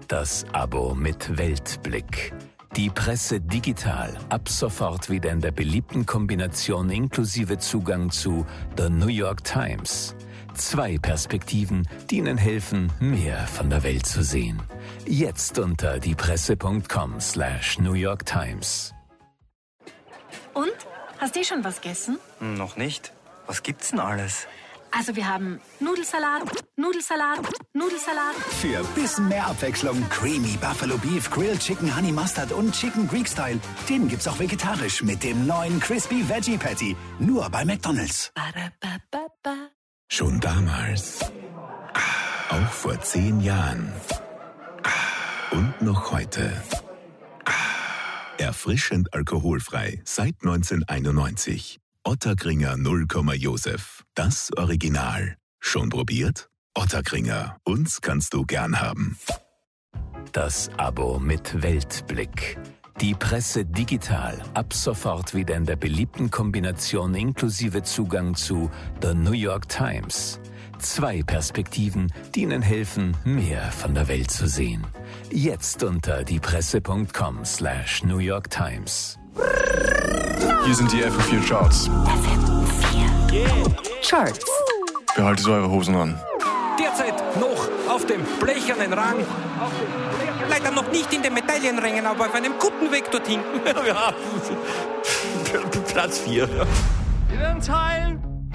Das Abo mit Weltblick. Die Presse digital, ab sofort wieder in der beliebten Kombination inklusive Zugang zu The New York Times. 2 Perspektiven, die Ihnen helfen, mehr von der Welt zu sehen. Jetzt unter diepresse.com/New York Times. Und? Hast du schon was gegessen? Noch nicht. Was gibt's denn alles? Also wir haben Nudelsalat. Für bisschen mehr Abwechslung Creamy Buffalo Beef, Grilled Chicken Honey Mustard und Chicken Greek Style. Den gibt's auch vegetarisch mit dem neuen Crispy Veggie Patty. Nur bei McDonald's. Schon damals, auch vor 10 Jahren und noch heute. Erfrischend alkoholfrei seit 1991. Ottakringer 0, Josef. Das Original. Schon probiert? Ottakringer. Uns kannst du gern haben. Das Abo mit Weltblick. Die Presse digital, ab sofort wieder in der beliebten Kombination inklusive Zugang zu The New York Times. 2 Perspektiven, die Ihnen helfen, mehr von der Welt zu sehen. Jetzt unter diepresse.com/New York Times. Hier sind die FM4 Charts. FM4 Charts. Behaltet eure Hosen an. Derzeit noch auf dem blechernen Rang. Leider noch nicht in den Medaillenrängen, aber auf einem guten Weg dorthin. Wir haben Platz 4. In den Teilen